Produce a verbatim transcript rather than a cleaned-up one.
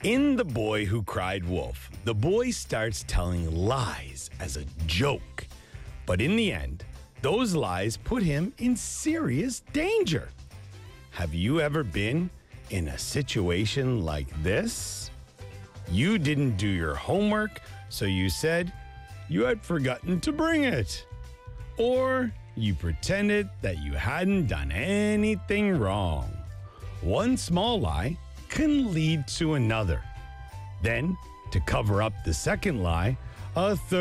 In The Boy Who Cried Wolf, the boy starts telling lies as a joke. But in the end, those lies put him in serious danger. Have you ever been in a situation like this? You didn't do your homework, so you said you had forgotten to bring it. Or you pretended that you hadn't done anything wrong. One small lie can lead to another. Then, to cover up the second lie, a third